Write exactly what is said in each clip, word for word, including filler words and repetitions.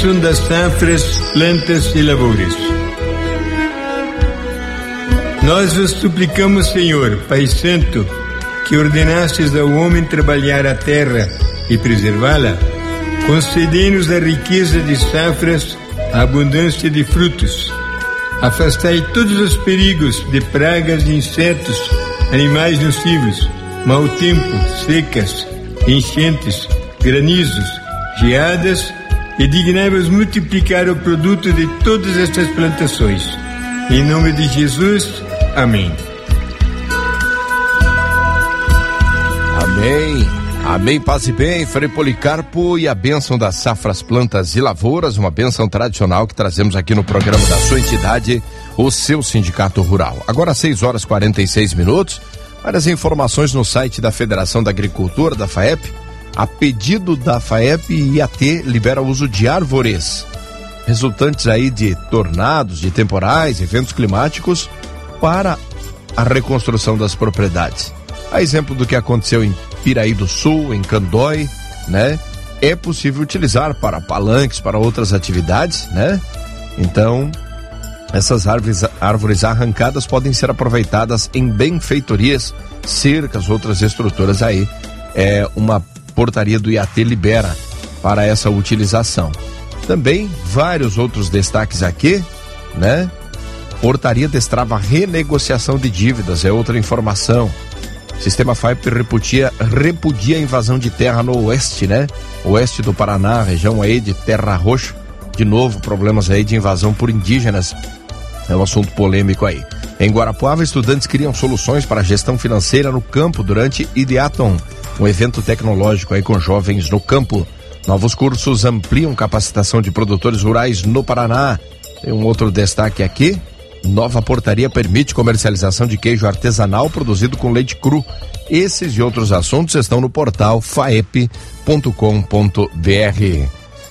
das safras, plantas e lavouras. Nós vos suplicamos, Senhor, Pai Santo, que ordenastes ao homem trabalhar a terra e preservá-la, concedei-nos a riqueza de safras, a abundância de frutos. Afastai todos os perigos de pragas de insetos, animais nocivos, mau tempo, secas, enchentes, granizos, geadas, e dignai-vos multiplicar o produto de todas estas plantações. Em nome de Jesus, amém. Amém. Amém, paz e bem, Frei Policarpo e a bênção das safras, plantas e lavouras, uma bênção tradicional que trazemos aqui no programa da sua entidade, o seu sindicato rural. Agora seis horas e quarenta e seis minutos, várias informações no site da Federação da Agricultura, da FAEP. A pedido da FAEP, I A T libera o uso de árvores resultantes aí de tornados, de temporais, eventos climáticos para a reconstrução das propriedades. A exemplo do que aconteceu em Piraí do Sul, em Candói, né? É possível utilizar para palanques, para outras atividades, né? Então, essas árvores, árvores arrancadas podem ser aproveitadas em benfeitorias, cercas, outras estruturas aí. É uma portaria do I A T libera para essa utilização. Também vários outros destaques aqui, né? Portaria destrava renegociação de dívidas, é outra informação. Sistema FAEP repudia, repudia a invasão de terra no oeste, né? Oeste do Paraná, região aí de Terra Roxa. De novo, problemas aí de invasão por indígenas. É um assunto polêmico aí. Em Guarapuava, estudantes criam soluções para a gestão financeira no campo durante Ideaton, um evento tecnológico aí com jovens no campo. Novos cursos ampliam capacitação de produtores rurais no Paraná. Tem um outro destaque aqui. Nova portaria permite comercialização de queijo artesanal produzido com leite cru. Esses e outros assuntos estão no portal faep ponto com ponto br.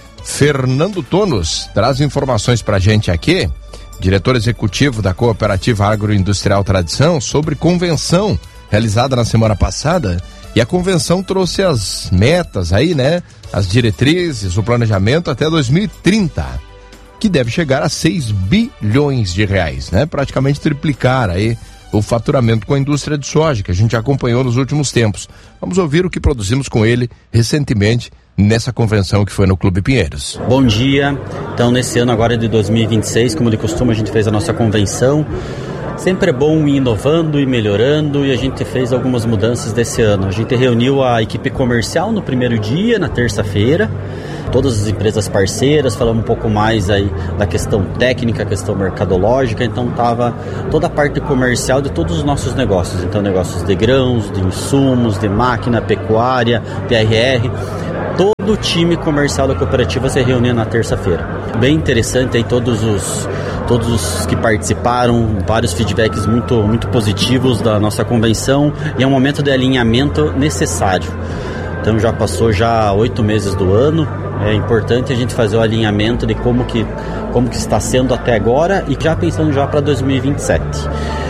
Fernando Tonos traz informações pra gente aqui, diretor executivo da Cooperativa Agroindustrial Tradição, sobre convenção realizada na semana passada. E a convenção trouxe as metas aí, né? As diretrizes, o planejamento até dois mil e trinta. Que deve chegar a seis bilhões de reais, né? Praticamente triplicar aí o faturamento com a indústria de soja, que a gente acompanhou nos últimos tempos. Vamos ouvir o que produzimos com ele recentemente nessa convenção que foi no Clube Pinheiros. Bom dia. Então, nesse ano agora de dois mil e vinte e seis, como de costume, a gente fez a nossa convenção. Sempre é bom ir inovando e melhorando, e a gente fez algumas mudanças desse ano. A gente reuniu a equipe comercial no primeiro dia, na terça-feira, todas as empresas parceiras, falamos um pouco mais aí da questão técnica, questão mercadológica. Então estava toda a parte comercial de todos os nossos negócios, então negócios de grãos, de insumos, de máquina, pecuária, T R R. Todo o time comercial da cooperativa se reuniu na terça-feira. Bem interessante aí todos os, todos os que participaram, vários feedbacks muito, muito positivos da nossa convenção, e é um momento de alinhamento necessário. Então já passou já oito meses do ano, é importante a gente fazer o alinhamento de como que, como que está sendo até agora e já pensando já para dois mil e vinte e sete.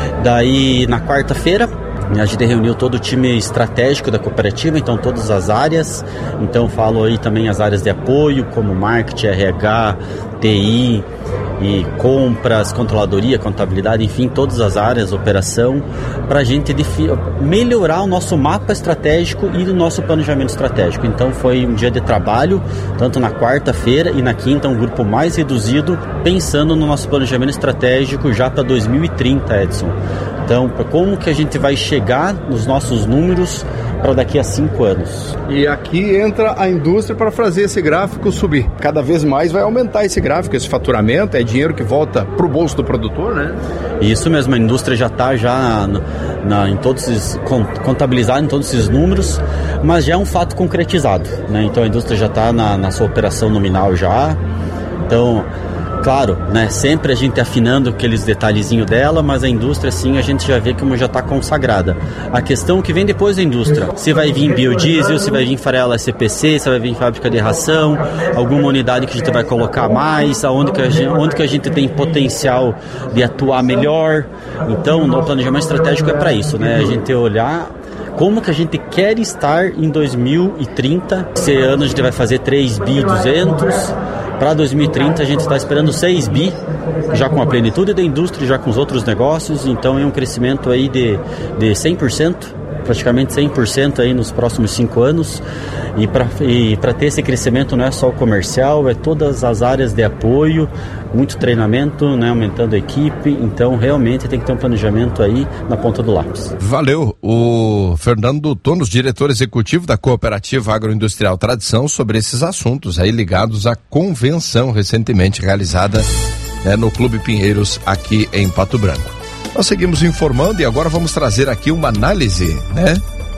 Daí na quarta-feira a gente reuniu todo o time estratégico da cooperativa, então todas as áreas, então falo aí também as áreas de apoio, como marketing, R H, T I, e compras, controladoria, contabilidade, enfim, todas as áreas, operação, para a gente defi- melhorar o nosso mapa estratégico e o nosso planejamento estratégico. Então foi um dia de trabalho, tanto na quarta-feira e na quinta, um grupo mais reduzido, pensando no nosso planejamento estratégico já para dois mil e trinta, Edson. Então, como que a gente vai chegar nos nossos números para daqui a cinco anos? E aqui entra a indústria para fazer esse gráfico subir. Cada vez mais vai aumentar esse gráfico, esse faturamento, é dinheiro que volta para o bolso do produtor, né? Isso mesmo, a indústria já está já na, na, em todos esses, contabilizada em todos esses números, mas já é um fato concretizado, né? Então a indústria já está na, na sua operação nominal já. Então, claro, né, sempre a gente afinando aqueles detalhezinhos dela, mas a indústria, sim, a gente já vê como já está consagrada. A questão que vem depois da indústria, se vai vir biodiesel, se vai vir farela S P C, se vai vir fábrica de ração, alguma unidade que a gente vai colocar mais, aonde que a gente, onde que a gente tem potencial de atuar melhor. Então, no planejamento estratégico é para isso, né, a gente olhar como que a gente quer estar em dois mil e trinta. Esse ano a gente vai fazer três bi e duzentos. Para dois mil e trinta a gente está esperando seis bi, já com a plenitude da indústria, já com os outros negócios, então é um crescimento aí de, de cem por cento, praticamente cem por cento aí nos próximos cinco anos. E para e para ter esse crescimento não é só o comercial, é todas as áreas de apoio, muito treinamento, né, aumentando a equipe, então realmente tem que ter um planejamento aí na ponta do lápis. Valeu, o Fernando Tonos, diretor executivo da Cooperativa Agroindustrial Tradição, sobre esses assuntos aí ligados à convenção recentemente realizada, né, no Clube Pinheiros aqui em Pato Branco. Nós seguimos informando e agora vamos trazer aqui uma análise, né?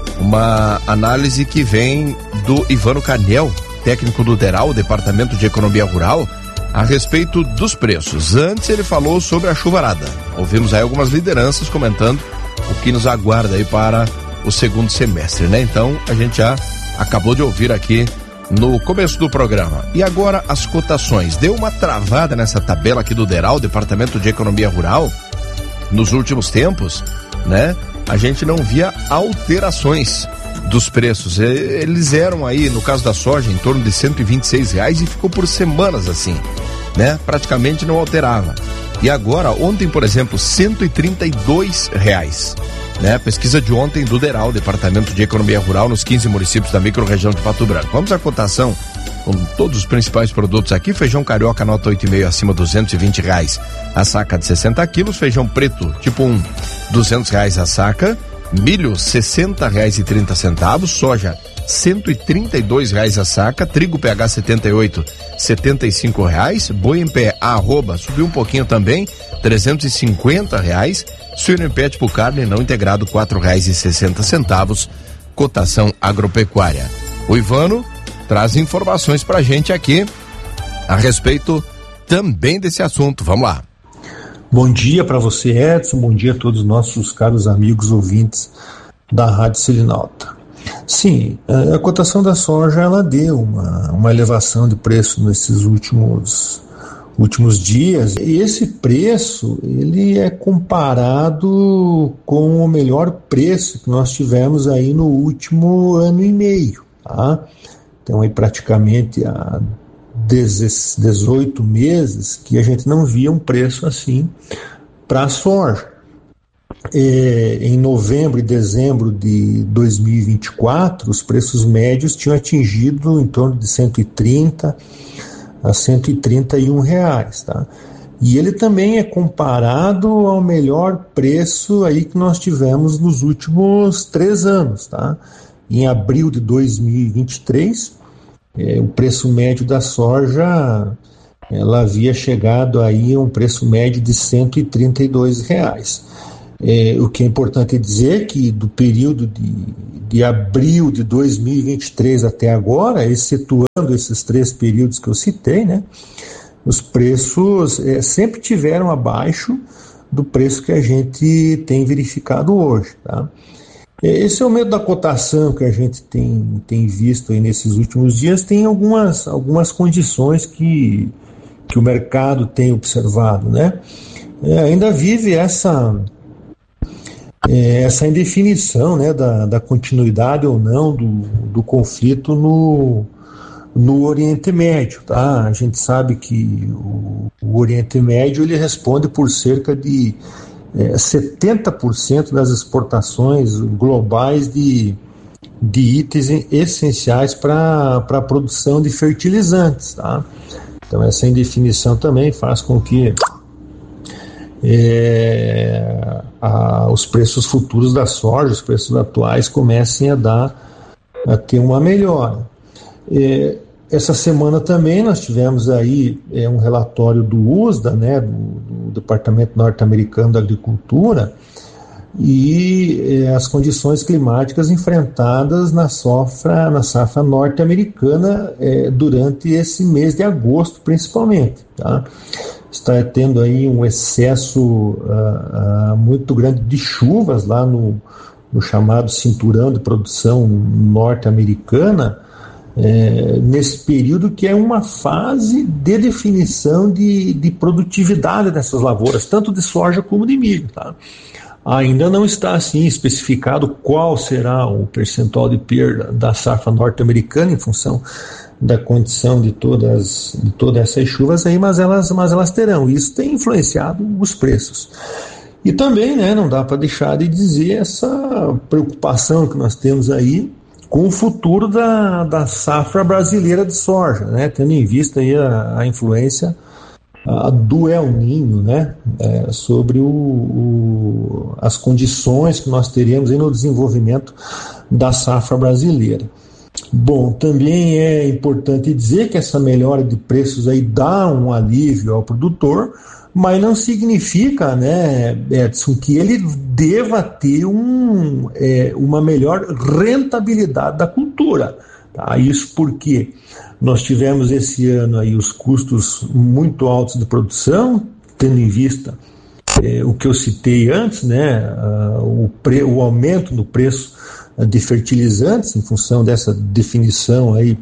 Uma análise que vem do Ivano Canel, técnico do DERAL, Departamento de Economia Rural, a respeito dos preços. Antes ele falou sobre a chuvarada. Ouvimos aí algumas lideranças comentando o que nos aguarda aí para o segundo semestre, né? Então a gente já acabou de ouvir aqui no começo do programa. E agora as cotações. Deu uma travada nessa tabela aqui do DERAL, Departamento de Economia Rural, nos últimos tempos, né? A gente não via alterações dos preços. Eles eram aí, no caso da soja, em torno de cento e vinte e seis reais e ficou por semanas assim, né? Praticamente não alterava. E agora, ontem, por exemplo, cento e trinta e dois reais, né? Pesquisa de ontem do DERAL, Departamento de Economia Rural, nos quinze municípios da micro-região de Pato Branco. Vamos à cotação com todos os principais produtos aqui. Feijão carioca nota oito e meio acima duzentos e vinte reais a saca de sessenta quilos, feijão preto tipo um duzentos reais a saca, milho sessenta reais e trinta centavos, soja cento e trinta e dois reais a saca, trigo P H setenta e oito, setenta e cinco reais, boi em pé a arroba subiu um pouquinho também, trezentos e cinquenta reais, suíno em pé tipo carne não integrado quatro reais e sessenta centavos, cotação agropecuária. O Ivano traz informações pra gente aqui a respeito também desse assunto. Vamos lá. Bom dia para você, Edson. Bom dia a todos os nossos caros amigos ouvintes da Rádio Selinalta. Sim, a cotação da soja ela deu uma, uma elevação de preço nesses últimos, últimos dias. E esse preço ele é comparado com o melhor preço que nós tivemos aí no último ano e meio, tá? Então aí praticamente há dezoito meses que a gente não via um preço assim para a soja. É, em novembro e dezembro de dois mil e vinte e quatro, os preços médios tinham atingido em torno de cento e trinta a cento e trinta e um reais, tá? E ele também é comparado ao melhor preço aí que nós tivemos nos últimos três anos, tá? Em abril de dois mil e vinte e três, é, o preço médio da soja ela havia chegado aí a um preço médio de cento e trinta e dois reais. É, o que é importante dizer que do período de, de abril de dois mil e vinte e três até agora, excetuando esses três períodos que eu citei, né, os preços é, sempre tiveram abaixo do preço que a gente tem verificado hoje, tá? Esse aumento da cotação que a gente tem, tem visto aí nesses últimos dias tem algumas, algumas condições que, que o mercado tem observado, né? É, ainda vive essa, é, essa indefinição, né, da, da continuidade ou não do, do conflito no, no Oriente Médio, tá? A gente sabe que o, o Oriente Médio ele responde por cerca de É, setenta por cento das exportações globais de, de itens essenciais para a produção de fertilizantes, tá? Então essa indefinição também faz com que é, a, os preços futuros da soja, os preços atuais comecem a dar a ter uma melhora. É, essa semana também nós tivemos aí é, um relatório do U S D A, né, do, do Departamento Norte-Americano da Agricultura, e é, as condições climáticas enfrentadas na safra, na safra norte-americana é, durante esse mês de agosto, principalmente, tá? Está tendo aí um excesso uh, uh, muito grande de chuvas lá no, no chamado cinturão de produção norte-americana, É, nesse período que é uma fase de definição de, de produtividade dessas lavouras, tanto de soja como de milho, tá? Ainda não está assim especificado qual será o percentual de perda da safra norte-americana em função da condição de todas, de todas essas chuvas aí, mas elas, mas elas terão. Isso tem influenciado os preços. E também, né, não dá para deixar de dizer essa preocupação que nós temos aí com o futuro da, da safra brasileira de soja, né, tendo em vista aí a, a influência a, do El Niño, né, é, sobre o, o, as condições que nós teremos aí no desenvolvimento da safra brasileira. Bom, também é importante dizer que essa melhora de preços aí dá um alívio ao produtor, mas não significa, né, Edson, que ele deva ter um, é, uma melhor rentabilidade da cultura. Tá? Isso porque nós tivemos esse ano aí os custos muito altos de produção, tendo em vista é, o que eu citei antes, né, uh, o, pre, o aumento no preço de fertilizantes, em função dessa definição aí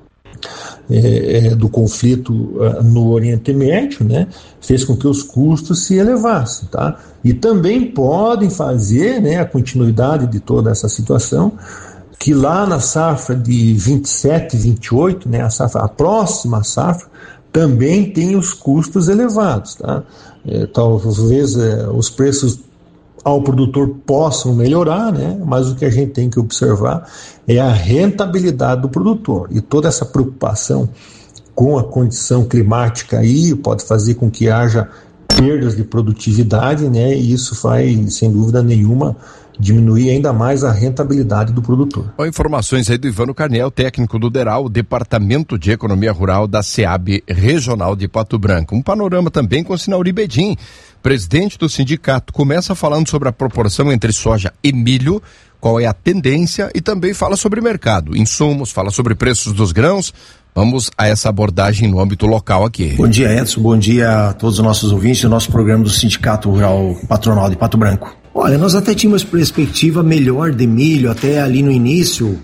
é, é, do conflito uh, no Oriente Médio, né, fez com que os custos se elevassem, tá? E também podem fazer, né, a continuidade de toda essa situação, que lá na safra de vinte e sete, vinte e oito, né, a, safra, a próxima safra, também tem os custos elevados, tá? É, talvez é, os preços ao produtor possam melhorar, né? Mas o que a gente tem que observar é a rentabilidade do produtor. E toda essa preocupação com a condição climática aí pode fazer com que haja perdas de produtividade, né? E isso vai, sem dúvida nenhuma, diminuir ainda mais a rentabilidade do produtor. Com informações aí do Ivano Carniel, técnico do DERAL, Departamento de Economia Rural da SEAB Regional de Pato Branco. Um panorama também com o Sinauri Bedin, presidente do sindicato, começa falando sobre a proporção entre soja e milho, qual é a tendência, e também fala sobre mercado, insumos, fala sobre preços dos grãos. Vamos a essa abordagem no âmbito local aqui. Bom dia, Edson, bom dia a todos os nossos ouvintes do nosso programa do Sindicato Rural Patronal de Pato Branco. Olha, nós até tínhamos perspectiva melhor de milho até ali no início,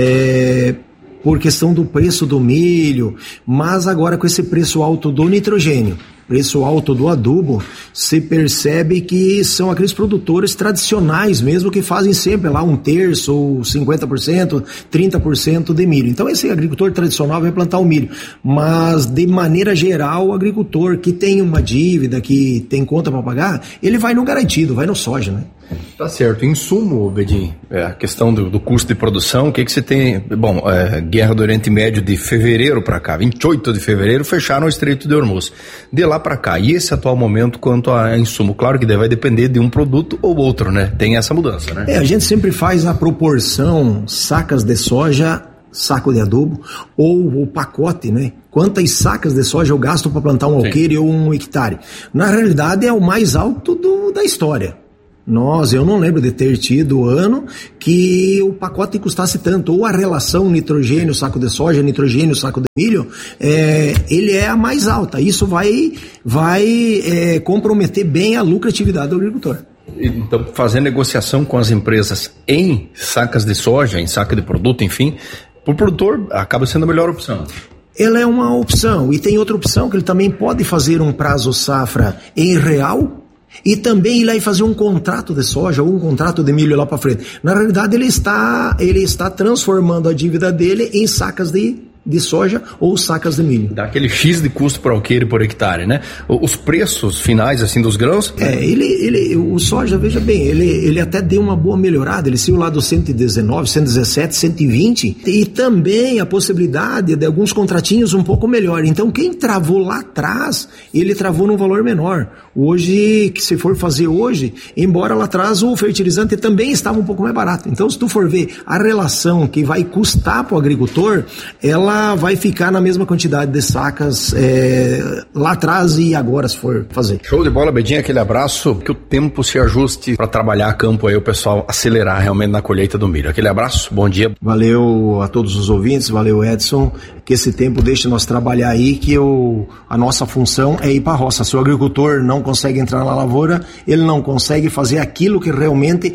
é, por questão do preço do milho, mas agora com esse preço alto do nitrogênio, preço alto do adubo, se percebe que são aqueles produtores tradicionais mesmo que fazem sempre lá um terço, ou cinquenta por cento, trinta por cento de milho. Então esse agricultor tradicional vai plantar o milho, mas de maneira geral o agricultor que tem uma dívida, que tem conta para pagar, ele vai no garantido, vai no soja, né? Tá certo. Insumo, Bedin, é, a questão do, do custo de produção, o que que você tem? Bom, é, guerra do Oriente Médio de fevereiro para cá, vinte e oito de fevereiro, fecharam o Estreito de Hormuz. De lá para cá, e esse atual momento quanto a insumo? Claro que vai depender de um produto ou outro, né? Tem essa mudança, né? É, a gente sempre faz a proporção sacas de soja, saco de adubo, ou o pacote, né? Quantas sacas de soja eu gasto para plantar um alqueire ou um hectare? Na realidade é o mais alto do, da história. Nós, eu não lembro de ter tido ano que o pacote custasse tanto, ou a relação nitrogênio, saco de soja, nitrogênio, saco de milho, é, ele é a mais alta. Isso vai, vai é, comprometer bem a lucratividade do agricultor. Então, fazer negociação com as empresas em sacas de soja, em saca de produto, enfim, para o produtor acaba sendo a melhor opção. Ela é uma opção, e tem outra opção que ele também pode fazer um prazo safra em real, e também ir lá e fazer um contrato de soja ou um contrato de milho lá para frente. Na realidade, ele está, ele está transformando a dívida dele em sacas de, de soja ou sacas de milho. Dá aquele X de custo por alqueire por hectare, né? Os preços finais, assim, dos grãos? É, ele, ele, o soja, veja bem, ele, ele até deu uma boa melhorada, ele saiu lá do cento e dezenove, cento e dezessete, cento e vinte, e também a possibilidade de alguns contratinhos um pouco melhor. Então, quem travou lá atrás, ele travou num valor menor. Hoje, que se for fazer hoje, embora lá atrás o fertilizante também estava um pouco mais barato. Então, se tu for ver a relação que vai custar para o agricultor, ela vai ficar na mesma quantidade de sacas é, lá atrás e agora, se for fazer. Show de bola, Bedinho, aquele abraço, que o tempo se ajuste para trabalhar a campo aí, o pessoal acelerar realmente na colheita do milho. Aquele abraço, bom dia. Valeu a todos os ouvintes, valeu Edson, que esse tempo deixe nós trabalhar aí, que eu, a nossa função é ir para a roça. Se o agricultor não consegue entrar na lavoura, ele não consegue fazer aquilo que realmente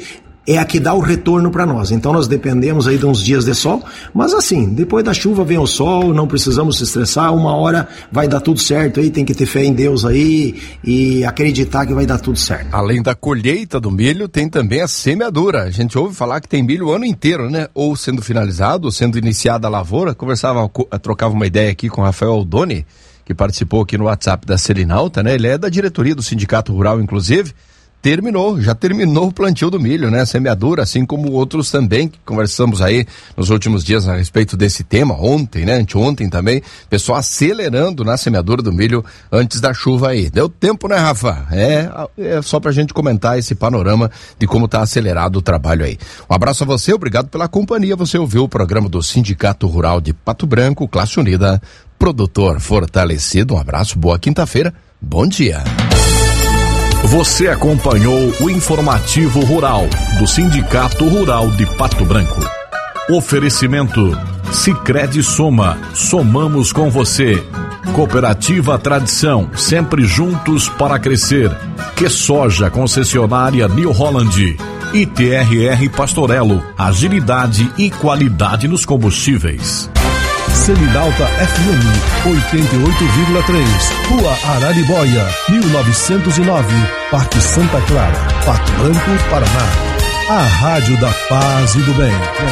é a que dá o retorno para nós. Então nós dependemos aí de uns dias de sol, mas assim, depois da chuva vem o sol, não precisamos se estressar, uma hora vai dar tudo certo aí, tem que ter fé em Deus aí e acreditar que vai dar tudo certo. Além da colheita do milho, tem também a semeadura. A gente ouve falar que tem milho o ano inteiro, né? Ou sendo finalizado, ou sendo iniciada a lavoura. Conversava, trocava uma ideia aqui com o Rafael Aldoni, que participou aqui no WhatsApp da Selinalta, né? Ele é da diretoria do Sindicato Rural, inclusive. Terminou, já terminou o plantio do milho, né? Semeadura, assim como outros também, que conversamos aí nos últimos dias a respeito desse tema, ontem, né? Anteontem também, pessoal acelerando na semeadura do milho antes da chuva aí. Deu tempo, né, Rafa? É, é só pra gente comentar esse panorama de como tá acelerado o trabalho aí. Um abraço a você, obrigado pela companhia. Você ouviu o programa do Sindicato Rural de Pato Branco, Classe Unida, produtor fortalecido. Um abraço, boa quinta-feira, bom dia. Você acompanhou o informativo rural do Sindicato Rural de Pato Branco. Oferecimento Sicredi Soma, somamos com você. Cooperativa Tradição, sempre juntos para crescer. Que Soja, concessionária New Holland. I T R R Pastorello, agilidade e qualidade nos combustíveis. Selinalta F M oitenta e oito vírgula três, Rua Araribóia, mil novecentos e nove, Parque Santa Clara, Pato Branco, Paraná. A Rádio da Paz e do Bem.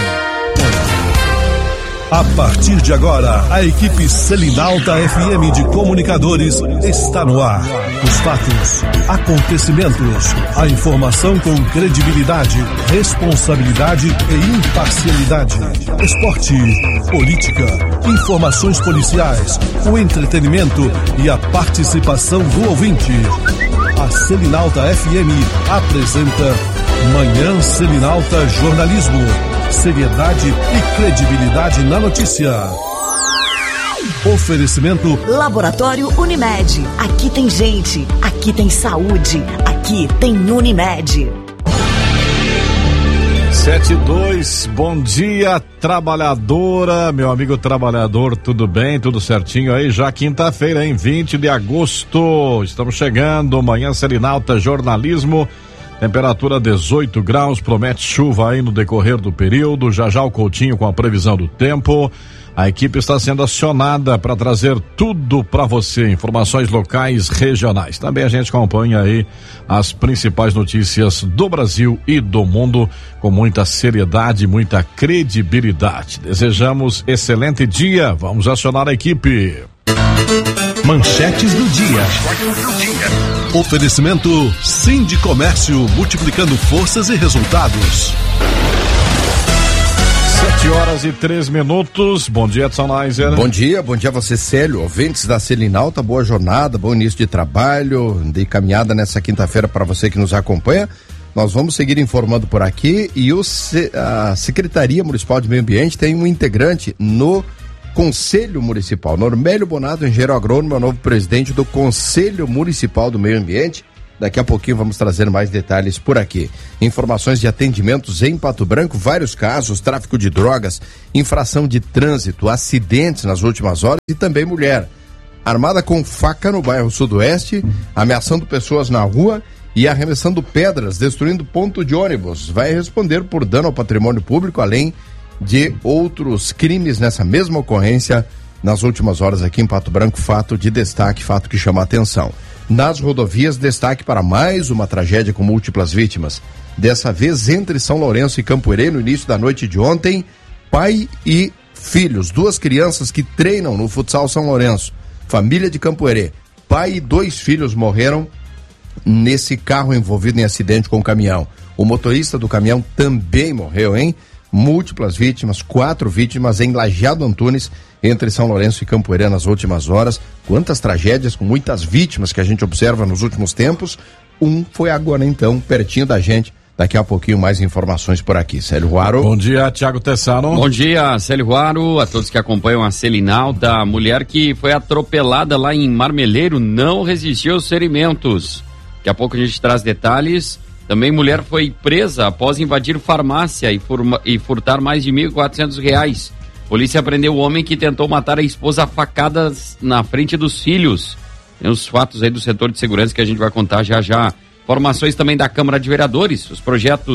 A partir de agora, a equipe Selinalta F M de comunicadores está no ar. Os fatos, acontecimentos, a informação com credibilidade, responsabilidade e imparcialidade. Esporte, política, informações policiais, o entretenimento e a participação do ouvinte. A Selinalta F M apresenta Manhã Selinalta Jornalismo. Seriedade e credibilidade na notícia. Oferecimento Laboratório Unimed. Aqui tem gente, aqui tem saúde, aqui tem Unimed. sete e dois, bom dia, trabalhadora, meu amigo trabalhador, tudo bem, tudo certinho aí? Já quinta-feira, hein? vinte de agosto, estamos chegando, Manhã Selinalta Jornalismo. Temperatura dezoito graus, promete chuva aí no decorrer do período. Já já o Coutinho com a previsão do tempo. A equipe está sendo acionada para trazer tudo para você, informações locais, regionais. Também a gente acompanha aí as principais notícias do Brasil e do mundo com muita seriedade, muita credibilidade. Desejamos excelente dia. Vamos acionar a equipe. Manchetes do dia. Oferecimento Sindicomércio, multiplicando forças e resultados. Sete horas e três minutos. Bom dia, Edson Neiser. Bom dia, bom dia a você, Célio. Ouvintes da Selinalta, boa jornada, bom início de trabalho, de caminhada nessa quinta-feira para você que nos acompanha. Nós vamos seguir informando por aqui e o, a Secretaria Municipal de Meio Ambiente tem um integrante no Conselho Municipal. Normélio Bonato, engenheiro agrônomo, é o novo presidente do Conselho Municipal do Meio Ambiente. Daqui a pouquinho vamos trazer mais detalhes por aqui. Informações de atendimentos em Pato Branco, vários casos, tráfico de drogas, infração de trânsito, acidentes nas últimas horas e também mulher armada com faca no bairro Sudoeste, ameaçando pessoas na rua e arremessando pedras, destruindo ponto de ônibus. Vai responder por dano ao patrimônio público, além de outros crimes nessa mesma ocorrência nas últimas horas aqui em Pato Branco. Fato de destaque, fato que chama a atenção. Nas rodovias, destaque para mais uma tragédia com múltiplas vítimas. Dessa vez entre São Lourenço e Campoerê, no início da noite de ontem, pai e filhos, duas crianças que treinam no futsal São Lourenço, família de Campoerê, pai e dois filhos morreram nesse carro envolvido em acidente com o caminhão. O motorista do caminhão também morreu, hein? Múltiplas vítimas, quatro vítimas em Lajeado Antunes, entre São Lourenço e Campoerê nas últimas horas. Quantas tragédias com muitas vítimas que a gente observa nos últimos tempos. Um foi agora então, pertinho da gente. Daqui a pouquinho mais informações por aqui. Célio Ruaro. Bom dia, Tiago Tessaro. Bom dia, Célio Ruaro, a todos que acompanham a Selinalta. A mulher que foi atropelada lá em Marmeleiro não resistiu aos ferimentos. Daqui a pouco a gente traz detalhes. Também mulher foi presa após invadir farmácia e, furma, e furtar mais de mil e quatrocentos reais. Polícia prendeu o homem que tentou matar a esposa a facadas na frente dos filhos. Tem os fatos aí do setor de segurança que a gente vai contar já já. Informações também da Câmara de Vereadores. Os projetos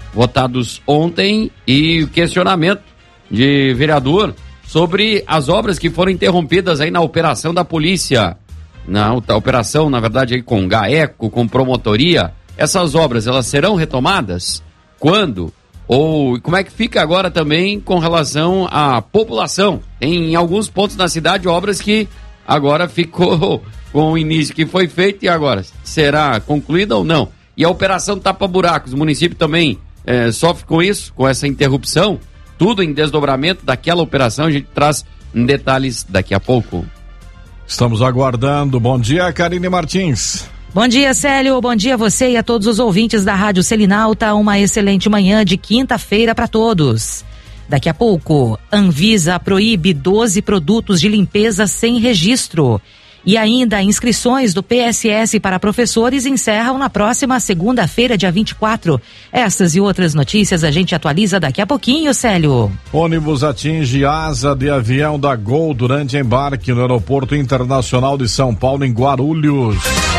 votados ontem, e o questionamento de vereador sobre as obras que foram interrompidas aí na operação da polícia, na operação, na verdade, aí com GAECO, com promotoria. Essas obras, elas serão retomadas? Quando? Ou como é que fica agora também com relação à população? Tem em alguns pontos da cidade obras que agora ficou com o início que foi feito, e agora será concluída ou não? E a operação tapa-buracos, o município também é, sofre com isso, com essa interrupção, tudo em desdobramento daquela operação. A gente traz detalhes daqui a pouco. Estamos aguardando. Bom dia, Karine Martins. Bom dia, Célio. Bom dia a você e a todos os ouvintes da Rádio Selinalta. Uma excelente manhã de quinta-feira para todos. Daqui a pouco, Anvisa proíbe doze produtos de limpeza sem registro. E ainda, inscrições do P S S para professores encerram na próxima segunda-feira, dia vinte e quatro. Essas e outras notícias a gente atualiza daqui a pouquinho, Célio. Ônibus atinge asa de avião da Gol durante embarque no Aeroporto Internacional de São Paulo, em Guarulhos.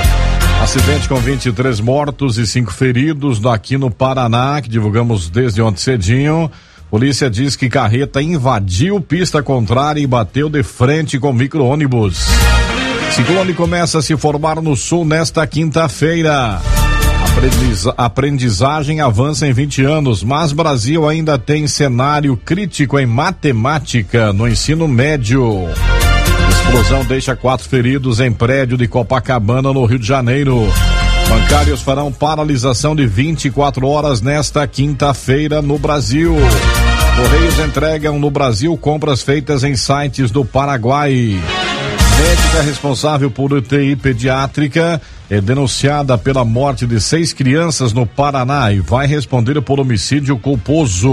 Acidente com vinte e três mortos e cinco feridos aqui no Paraná, que divulgamos desde ontem cedinho. Polícia diz que carreta invadiu pista contrária e bateu de frente com micro-ônibus. Ciclone começa a se formar no sul nesta quinta-feira. Aprendiza- aprendizagem avança em vinte anos, mas Brasil ainda tem cenário crítico em matemática no ensino médio. Explosão deixa quatro feridos em prédio de Copacabana, no Rio de Janeiro. Bancários farão paralisação de vinte e quatro horas nesta quinta-feira no Brasil. Correios entregam no Brasil compras feitas em sites do Paraguai. Médica responsável por U T I pediátrica é denunciada pela morte de seis crianças no Paraná e vai responder por homicídio culposo.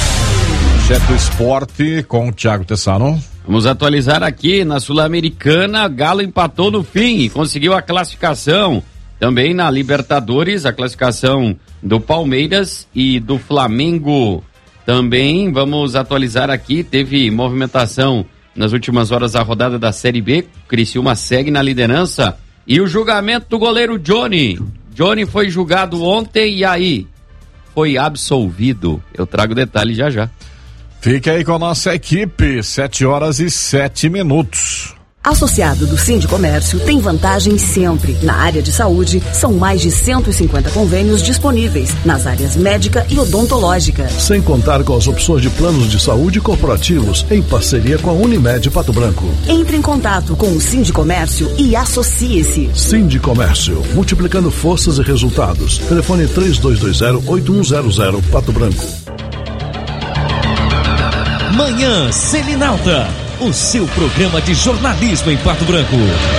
Chefe do Esporte com o Thiago Tessano. Vamos atualizar aqui na Sul-Americana. Galo empatou no fim e conseguiu a classificação. Também na Libertadores, a classificação do Palmeiras e do Flamengo. Também vamos atualizar aqui, teve movimentação nas últimas horas da rodada da Série B. Criciúma segue na liderança. E o julgamento do goleiro Johnny. Johnny foi julgado ontem e aí foi absolvido. Eu trago detalhes já já. Fique aí com a nossa equipe, sete horas e sete minutos. Associado do Sindicomércio tem vantagem sempre. Na área de saúde, são mais de cento e cinquenta convênios disponíveis nas áreas médica e odontológica. Sem contar com as opções de planos de saúde corporativos em parceria com a Unimed Pato Branco. Entre em contato com o Sindicomércio e associe-se. Sindicomércio, multiplicando forças e resultados. Telefone três dois dois zero, oito um zero zero, Pato Branco. Manhã Selinalta, o seu programa de jornalismo em Pato Branco.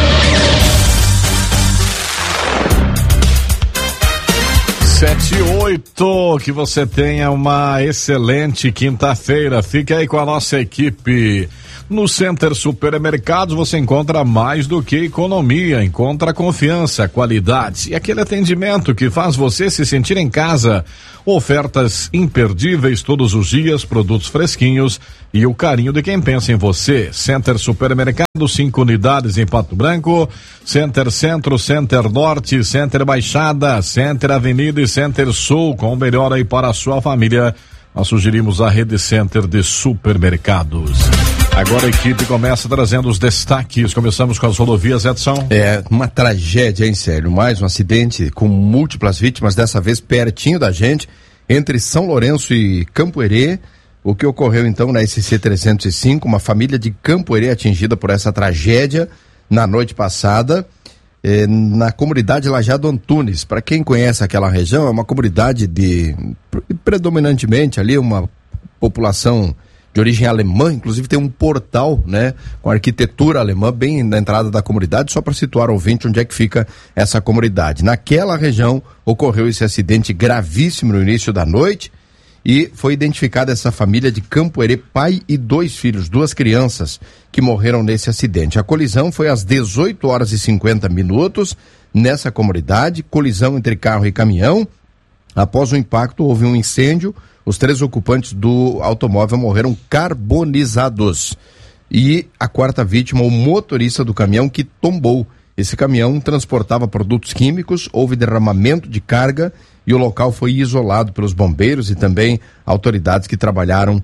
Sete e oito, que você tenha uma excelente quinta-feira. Fique aí com a nossa equipe. No Center Supermercados você encontra mais do que economia, encontra confiança, qualidade e aquele atendimento que faz você se sentir em casa. Ofertas imperdíveis todos os dias, produtos fresquinhos e o carinho de quem pensa em você. Center Supermercado, cinco unidades em Pato Branco, Center Centro, Center Norte, Center Baixada, Center Avenida e Center Sul, com o melhor aí para a sua família. Nós sugerimos a Rede Center de Supermercados. Agora a equipe começa trazendo os destaques. Começamos com as rodovias, Edson. É uma tragédia, hein, Sérgio? Mais um acidente com múltiplas vítimas, dessa vez pertinho da gente, entre São Lourenço e Campo Herê. O que ocorreu então na S C trezentos e cinco, uma família de Campo Herê atingida por essa tragédia na noite passada, eh, na comunidade Lajado Antunes. Para quem conhece aquela região, é uma comunidade de predominantemente ali uma população de origem alemã, inclusive tem um portal, né, com arquitetura alemã bem na entrada da comunidade, só para situar o ouvinte onde é que fica essa comunidade. Naquela região ocorreu esse acidente gravíssimo no início da noite e foi identificada essa família de Campo Herê, pai e dois filhos, duas crianças que morreram nesse acidente. A colisão foi às dezoito horas e cinquenta minutos nessa comunidade, colisão entre carro e caminhão. Após o impacto houve um incêndio. Os três ocupantes do automóvel morreram carbonizados. E a quarta vítima, o motorista do caminhão que tombou Esse caminhão transportava produtos químicos, houve derramamento de carga e o local foi isolado pelos bombeiros e também autoridades que trabalharam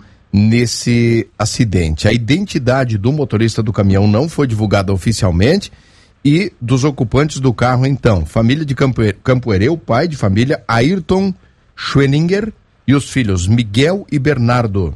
nesse acidente. A identidade do motorista do caminhão não foi divulgada oficialmente e dos ocupantes do carro, então, família de Campo Herê, pai de família Ayrton Schweninger e os filhos Miguel e Bernardo.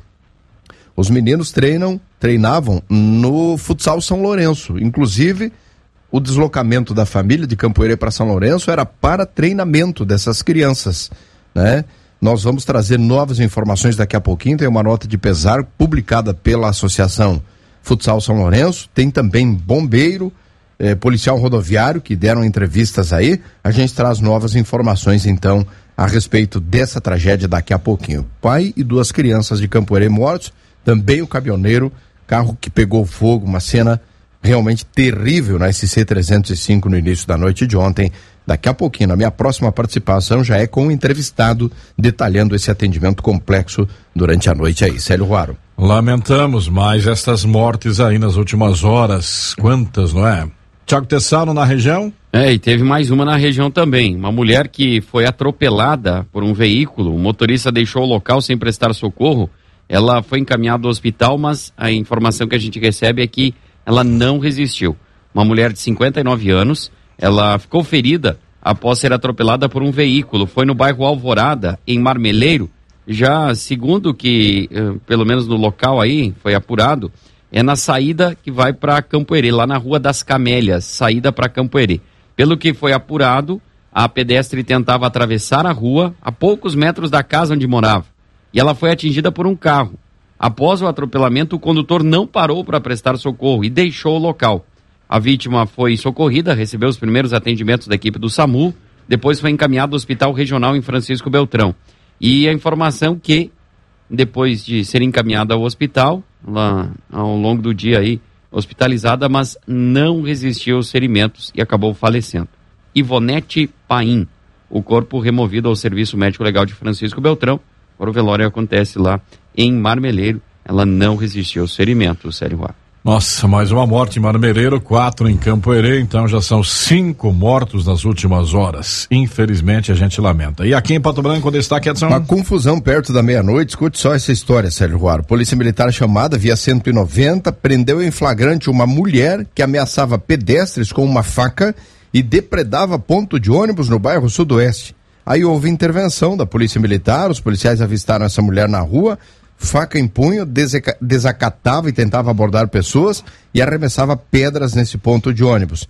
Os meninos treinam, treinavam no futsal São Lourenço, inclusive o deslocamento da família de Campo Herê para São Lourenço era para treinamento dessas crianças, né? Nós vamos trazer novas informações daqui a pouquinho, tem uma nota de pesar publicada pela Associação Futsal São Lourenço, tem também bombeiro, eh, policial rodoviário que deram entrevistas aí, a gente traz novas informações então a respeito dessa tragédia daqui a pouquinho. Pai e duas crianças de Campo Herê mortos, também o caminhoneiro, carro que pegou fogo, uma cena realmente terrível na S C trezentos e cinco no início da noite de ontem. Daqui a pouquinho, na minha próxima participação, já é com um entrevistado detalhando esse atendimento complexo durante a noite aí. Célio Ruaro. Lamentamos mais estas mortes aí nas últimas horas. Quantas, não é? Tiago Tessaro na região? É, e teve mais uma na região também. Uma mulher que foi atropelada por um veículo, o motorista deixou o local sem prestar socorro. Ela foi encaminhada ao hospital, mas a informação que a gente recebe é que ela não resistiu. Uma mulher de cinquenta e nove anos, ela ficou ferida após ser atropelada por um veículo. Foi no bairro Alvorada, em Marmeleiro. Já segundo que, pelo menos no local aí, foi apurado, é na saída que vai para Campo Herê, lá na Rua das Camélias, saída para Campo Herê. Pelo que foi apurado, a pedestre tentava atravessar a rua a poucos metros da casa onde morava. E ela foi atingida por um carro. Após o atropelamento, o condutor não parou para prestar socorro e deixou o local. A vítima foi socorrida, recebeu os primeiros atendimentos da equipe do SAMU, depois foi encaminhado ao Hospital Regional em Francisco Beltrão. E a informação que, depois de ser encaminhada ao hospital, lá ao longo do dia aí, hospitalizada, mas não resistiu aos ferimentos e acabou falecendo. Ivonete Paim, o corpo removido ao Serviço Médico Legal de Francisco Beltrão. Agora o velório acontece lá em Marmeleiro. Ela não resistiu aos ferimentos, Sério Ruar. Nossa, mais uma morte em Marmeleiro, quatro em Campo Herê, então já são cinco mortos nas últimas horas. Infelizmente a gente lamenta. E aqui em Pato Branco, o destaque é... Uma confusão perto da meia-noite, escute só essa história, Sérgio Ruaro. Polícia Militar chamada via cento e noventa prendeu em flagrante uma mulher que ameaçava pedestres com uma faca e depredava ponto de ônibus no bairro Sudoeste. Aí houve intervenção da Polícia Militar, os policiais avistaram essa mulher na rua, faca em punho, desacatava e tentava abordar pessoas e arremessava pedras nesse ponto de ônibus.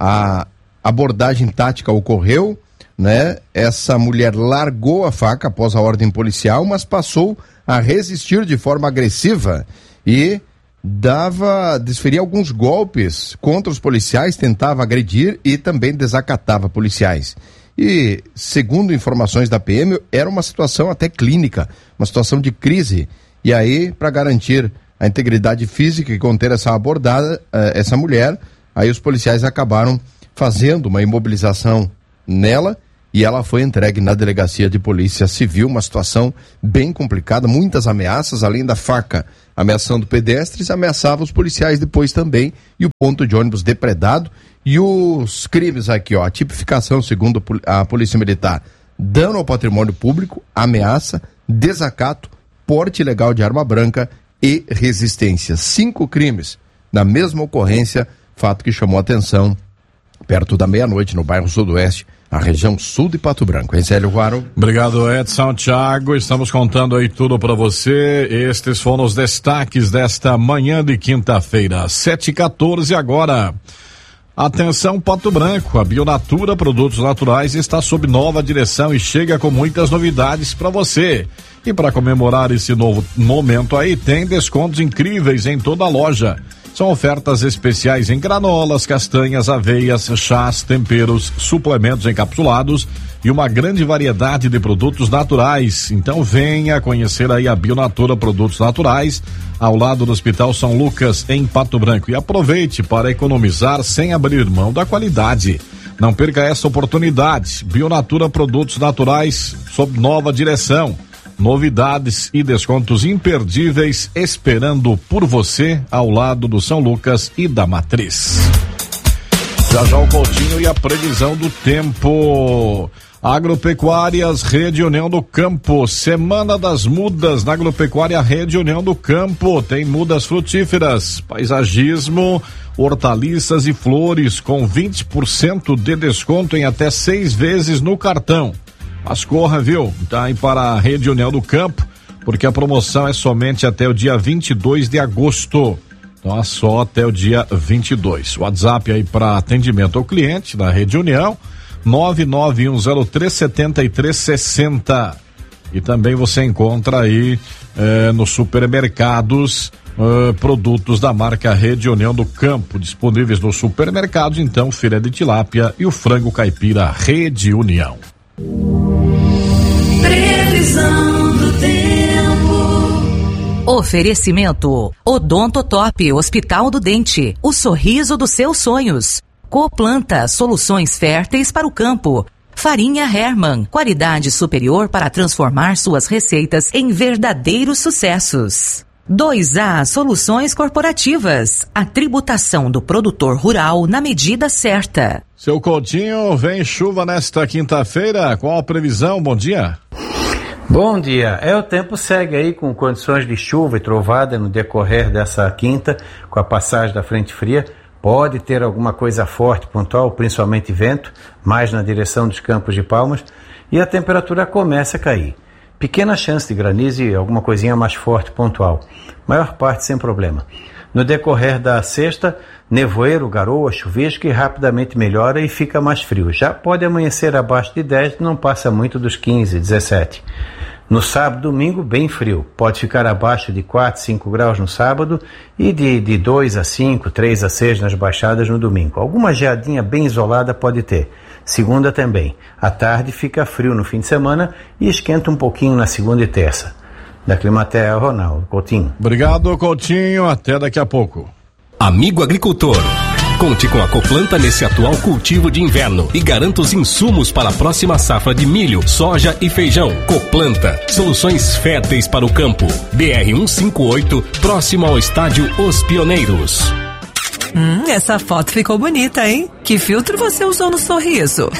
A abordagem tática ocorreu, né? Essa mulher largou a faca após a ordem policial, mas passou a resistir de forma agressiva e dava, desferia alguns golpes contra os policiais, tentava agredir e também desacatava policiais. E, segundo informações da P M, era uma situação até clínica, uma situação de crise. E aí, para garantir a integridade física e conter essa abordada, essa mulher, aí os policiais acabaram fazendo uma imobilização nela e ela foi entregue na delegacia de polícia civil, uma situação bem complicada, muitas ameaças, além da faca ameaçando pedestres, ameaçava os policiais depois também, e o ponto de ônibus depredado. E os crimes aqui, ó, a tipificação segundo a Polícia Militar: dano ao patrimônio público, ameaça, desacato, porte ilegal de arma branca e resistência. Cinco crimes na mesma ocorrência, fato que chamou atenção perto da meia-noite no bairro Sudoeste, a região sul de Pato Branco. Hein, Célio Ruaro? Obrigado, Edson, Thiago. Estamos contando aí tudo para você. Estes foram os destaques desta manhã de quinta-feira, sete e quatorze agora. Atenção, Pato Branco, a Bionatura Produtos Naturais está sob nova direção e chega com muitas novidades para você. E para comemorar esse novo momento aí, tem descontos incríveis em toda a loja. São ofertas especiais em granolas, castanhas, aveias, chás, temperos, suplementos encapsulados e uma grande variedade de produtos naturais. Então venha conhecer aí a Bionatura Produtos Naturais, ao lado do Hospital São Lucas, em Pato Branco. E aproveite para economizar sem abrir mão da qualidade. Não perca essa oportunidade. Bionatura Produtos Naturais, sob nova direção. Novidades e descontos imperdíveis esperando por você ao lado do São Lucas e da Matriz. Já já o Coutinho e a previsão do tempo. Agropecuárias Rede União do Campo, Semana das Mudas na Agropecuária Rede União do Campo. Tem mudas frutíferas, paisagismo, hortaliças e flores com vinte por cento de desconto em até seis vezes no cartão. Mas corra, viu? Tá aí para a Rede União do Campo, porque a promoção é somente até o dia vinte e dois de agosto. Então é só até o dia vinte e dois. WhatsApp aí para atendimento ao cliente da Rede União, nove nove um zero três sete três seis zero. E também você encontra aí eh, nos supermercados eh, produtos da marca Rede União do Campo, disponíveis nos supermercados, então, filé de tilápia e o frango caipira Rede União. Previsão do tempo. Oferecimento Odonto Top, Hospital do Dente, o sorriso dos seus sonhos. Coplanta, soluções férteis para o campo. Farinha Hermann, qualidade superior para transformar suas receitas em verdadeiros sucessos. dois A Soluções Corporativas, a tributação do produtor rural na medida certa. Seu Coutinho, vem chuva nesta quinta-feira, qual a previsão? Bom dia. Bom dia, é o tempo segue aí com condições de chuva e trovada no decorrer dessa quinta, com a passagem da frente fria. Pode ter alguma coisa forte, pontual, principalmente vento, mais na direção dos Campos de Palmas, e a temperatura começa a cair. Pequena chance de granizo e alguma coisinha mais forte, pontual. Maior parte sem problema. No decorrer da sexta, nevoeiro, garoa, chuvisco e rapidamente melhora e fica mais frio. Já pode amanhecer abaixo de dez, não passa muito dos quinze, dezessete. No sábado e domingo, bem frio. Pode ficar abaixo de quatro, cinco graus no sábado e de, de dois a cinco, três a seis nas baixadas no domingo. Alguma geadinha bem isolada pode ter. Segunda também. À tarde fica frio no fim de semana e esquenta um pouquinho na segunda e terça. Da Climatea, Ronaldo Coutinho. Obrigado, Coutinho. Até daqui a pouco. Amigo agricultor, conte com a Coplanta nesse atual cultivo de inverno e garanta os insumos para a próxima safra de milho, soja e feijão. Coplanta, soluções férteis para o campo. B R cento e cinquenta e oito, próximo ao estádio Os Pioneiros. Hum, essa foto ficou bonita, hein? Que filtro você usou no sorriso?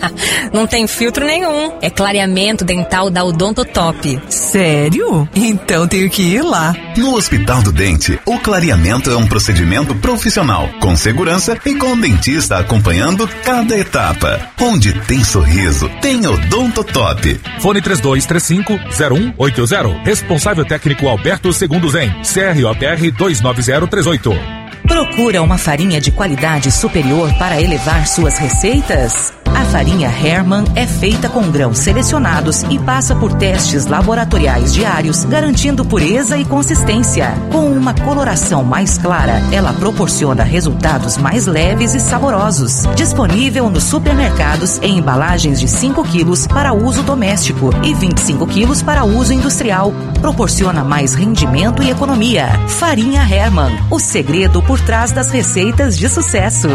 Não tem filtro nenhum. É clareamento dental da Odonto Top. Sério? Então tenho que ir lá. No Hospital do Dente, o clareamento é um procedimento profissional, com segurança e com o dentista acompanhando cada etapa. Onde tem sorriso, tem Odonto Top. Fone três dois três cinco, zero um oito zero. Responsável técnico Alberto Segundo Zen. C R O P R dois nove zero três oito. Procura uma farinha de qualidade superior para elevar suas receitas? A farinha Hermann é feita com grãos selecionados e passa por testes laboratoriais diários, garantindo pureza e consistência. Com uma coloração mais clara, ela proporciona resultados mais leves e saborosos. Disponível nos supermercados em embalagens de cinco quilos para uso doméstico e vinte e cinco quilos para uso industrial. Proporciona mais rendimento e economia. Farinha Hermann, o segredo por trás das receitas de sucesso.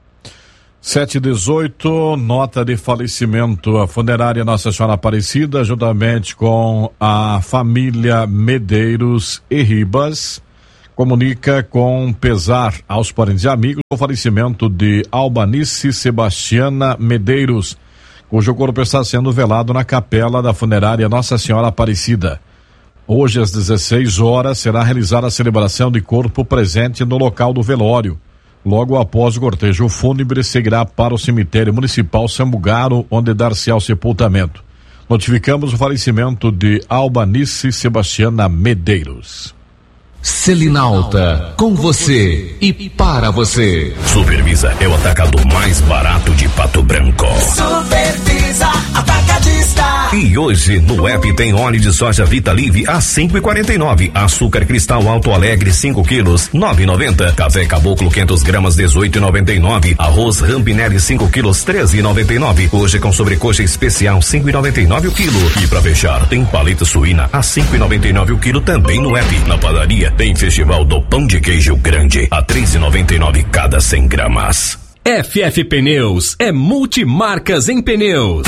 sete e dezoito, nota de falecimento. A funerária Nossa Senhora Aparecida, juntamente com a família Medeiros e Ribas, comunica com pesar aos parentes e amigos o falecimento de Albanice Sebastiana Medeiros, cujo corpo está sendo velado na capela da funerária Nossa Senhora Aparecida. Hoje, às dezesseis horas, será realizada a celebração de corpo presente no local do velório. Logo após o cortejo fúnebre, seguirá para o cemitério municipal Sambucaro, onde dar-se ao sepultamento. Notificamos o falecimento de Albanice Sebastiana Medeiros. Selinalta, com você e para você. Supervisa é o atacado mais barato de Pato Branco. Supervisa Atacadista. E hoje no app tem óleo de soja Vita Live a cinco e quarenta e nove, açúcar cristal Alto Alegre cinco quilos nove e noventa, café Caboclo quinhentas gramas dezoito e noventa e nove, arroz Rampinelli cinco quilos treze e noventa e nove. Hoje com sobrecoxa especial cinco e noventa e nove o quilo. E para fechar tem paleta suína a cinco e noventa e nove o quilo também no app. Na padaria tem Festival do Pão de Queijo Grande a três e noventa e nove cada cem gramas. F F Pneus é multimarcas em pneus.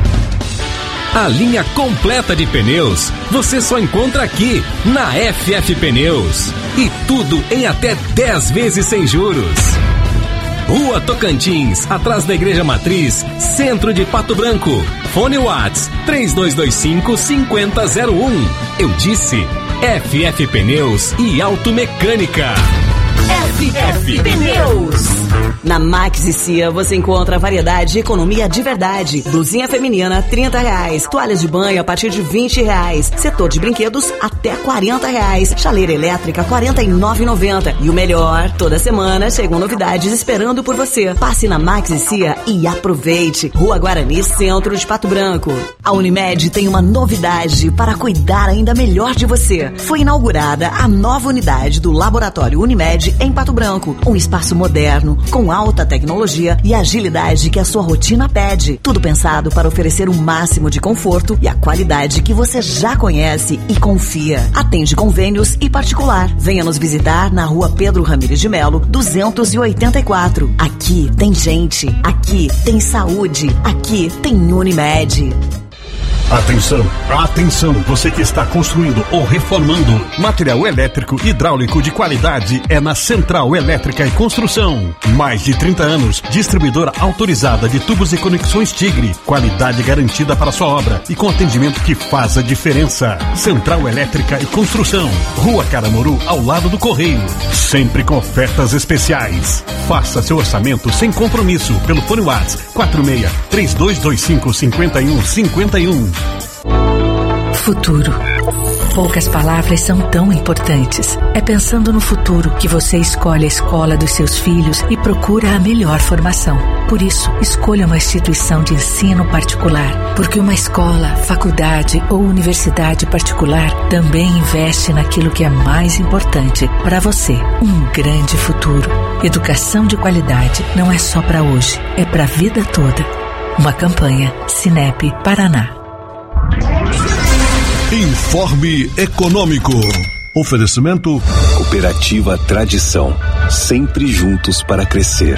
A linha completa de pneus você só encontra aqui na F F Pneus. E tudo em até dez vezes sem juros. Rua Tocantins, atrás da Igreja Matriz, centro de Pato Branco. Fone Whats três dois dois cinco, cinco zero zero um. Eu disse F F Pneus e Automecânica. F F Pneus. Na Max e Cia você encontra variedade e economia de verdade. Blusinha feminina, trinta reais. Toalhas de banho a partir de vinte reais. Setor de brinquedos até quarenta reais. Chaleira elétrica, quarenta e nove reais e noventa centavos. E o melhor, toda semana chegam novidades esperando por você. Passe na Max e Cia e aproveite. Rua Guarani, centro de Pato Branco. A Unimed tem uma novidade para cuidar ainda melhor de você. Foi inaugurada a nova unidade do Laboratório Unimed em Pato Branco. Um espaço moderno, com alta tecnologia e agilidade que a sua rotina pede. Tudo pensado para oferecer o máximo de conforto e a qualidade que você já conhece e confia. Atende convênios e particular. Venha nos visitar na Rua Pedro Ramires de Melo, duzentos e oitenta e quatro. Aqui tem gente, aqui tem saúde, aqui tem Unimed. Atenção, atenção, você que está construindo ou reformando. Material elétrico hidráulico de qualidade é na Central Elétrica e Construção. Mais de trinta anos, distribuidora autorizada de tubos e conexões Tigre. Qualidade garantida para sua obra e com atendimento que faz a diferença. Central Elétrica e Construção. Rua Caramuru, ao lado do Correio. Sempre com ofertas especiais. Faça seu orçamento sem compromisso pelo Fone Whats quatro seis três dois dois cinco, cinco um cinco um. Futuro. Poucas palavras são tão importantes. É pensando no futuro que você escolhe a escola dos seus filhos e procura a melhor formação. Por isso, escolha uma instituição de ensino particular, porque uma escola, faculdade ou universidade particular também investe naquilo que é mais importante para você, um grande futuro. Educação de qualidade não é só para hoje, é para a vida toda. Uma campanha Sinep Paraná. Informe Econômico. Oferecimento Cooperativa Tradição, sempre juntos para crescer.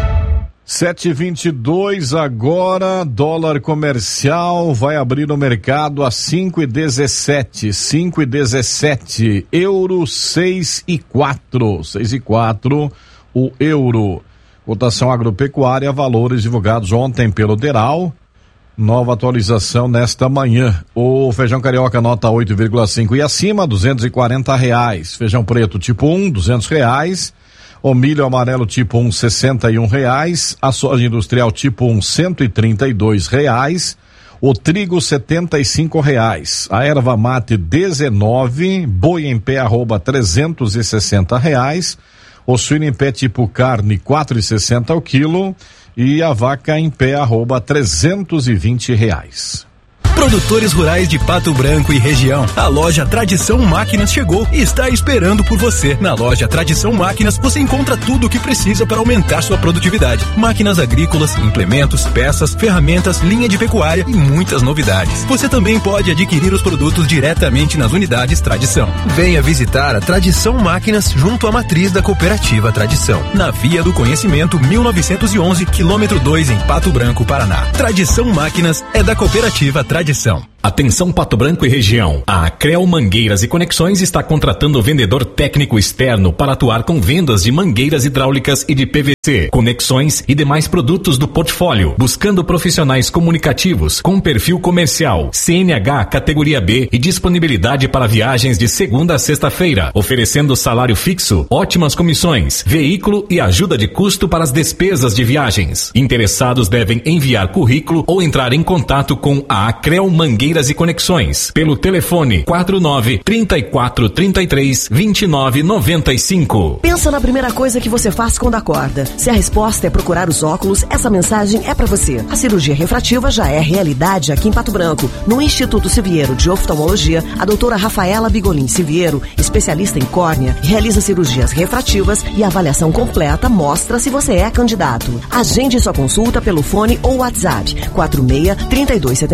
sete e vinte e dois agora, dólar comercial vai abrir no mercado a cinco e dezessete, cinco e dezessete, euro seis e quatro, seis e quatro o euro. Cotação agropecuária, valores divulgados ontem pelo Deral. Nova atualização nesta manhã. O feijão carioca nota oito vírgula cinco e acima, duzentos e quarenta reais. Feijão preto tipo um, duzentos reais. O milho amarelo tipo um, sessenta e um reais. A soja industrial tipo um, cento e trinta e dois reais. O trigo setenta e cinco reais. A erva mate dezenove. Boi em pé arroba trezentos e sessenta reais. O suíno em pé tipo carne quatro e sessenta o quilo. E a vaca em pé arroba trezentos e vinte reais. Produtores rurais de Pato Branco e região. A loja Tradição Máquinas chegou e está esperando por você. Na loja Tradição Máquinas você encontra tudo o que precisa para aumentar sua produtividade. Máquinas agrícolas, implementos, peças, ferramentas, linha de pecuária e muitas novidades. Você também pode adquirir os produtos diretamente nas unidades Tradição. Venha visitar a Tradição Máquinas junto à matriz da Cooperativa Tradição. Na Via do Conhecimento mil novecentos e onze, quilômetro dois em Pato Branco, Paraná. Tradição Máquinas é da Cooperativa Tradição. Atenção Pato Branco e região. A Acrel Mangueiras e Conexões está contratando vendedor técnico externo para atuar com vendas de mangueiras hidráulicas e de P V C, conexões e demais produtos do portfólio, buscando profissionais comunicativos com perfil comercial, C N H categoria B e disponibilidade para viagens de segunda a sexta-feira, oferecendo salário fixo, ótimas comissões, veículo e ajuda de custo para as despesas de viagens. Interessados devem enviar currículo ou entrar em contato com a Acrel Mangueiras e Conexões pelo telefone quatro nove, trinta e quatro, trinta e três, vinte e nove, noventa e cinco. Pensa na primeira coisa que você faz quando acorda. Se a resposta é procurar os óculos, essa mensagem é para você. A cirurgia refrativa já é realidade aqui em Pato Branco. No Instituto Siviero de Oftalmologia, a doutora Rafaela Bigolin Siviero, especialista em córnea, realiza cirurgias refrativas e a avaliação completa mostra se você é candidato. Agende sua consulta pelo fone ou WhatsApp quatro seis, três dois sete dois,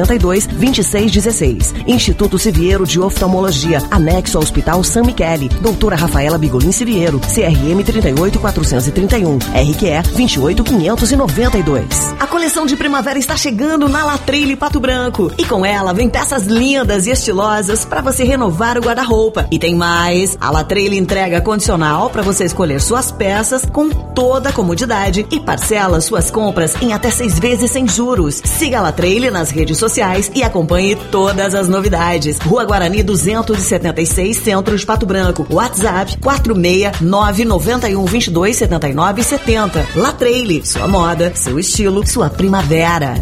vinte e seis dezesseis. Instituto Siviero de Oftalmologia, anexo ao Hospital San Michele. Doutora Rafaela Bigolin Siviero, C R M trinta e oito quatrocentos e trinta e um, R Q E vinte e oito quinhentos e noventa e dois. A coleção de primavera está chegando na Latreille Pato Branco e com ela vem peças lindas e estilosas para você renovar o guarda-roupa. E tem mais, a Latreille entrega condicional para você escolher suas peças com toda a comodidade e parcela suas compras em até seis vezes sem juros. Siga a Latreille nas redes sociais e acompanhe todas as novidades. Rua Guarani duzentos e setenta e seis, Centro de Pato Branco. WhatsApp quatro seis nove nove um dois dois sete nove sete zero. Latreille, sua moda, seu estilo, sua primavera.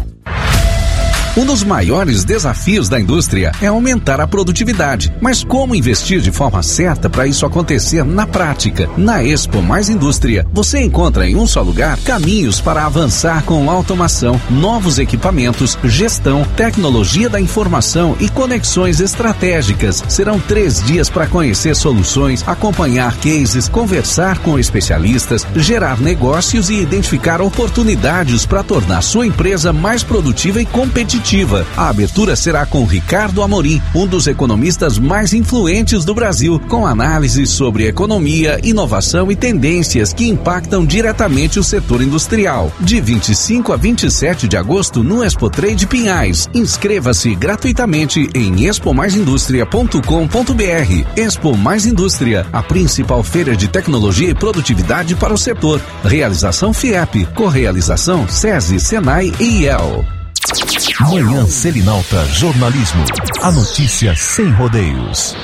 Um dos maiores desafios da indústria é aumentar a produtividade. Mas como investir de forma certa para isso acontecer na prática? Na Expo Mais Indústria, você encontra em um só lugar caminhos para avançar com automação, novos equipamentos, gestão, tecnologia da informação e conexões estratégicas. Serão três dias para conhecer soluções, acompanhar cases, conversar com especialistas, gerar negócios e identificar oportunidades para tornar sua empresa mais produtiva e competitiva. A abertura será com Ricardo Amorim, um dos economistas mais influentes do Brasil, com análises sobre economia, inovação e tendências que impactam diretamente o setor industrial. De vinte e cinco a vinte e sete de agosto no Expo Trade Pinhais. Inscreva-se gratuitamente em expo mais indústria ponto com ponto b r. Expo Mais Indústria, a principal feira de tecnologia e produtividade para o setor. Realização FIEP, correalização SESI, Senai e I E L. Manhã Selinalta Jornalismo. A notícia sem rodeios.